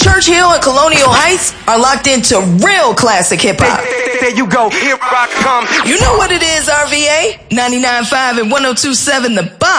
Churchill and Colonial Heights are locked into real classic hip-hop. There you go, here I come. You know what it is, RVA? 99.5 and 102.7 The Bop.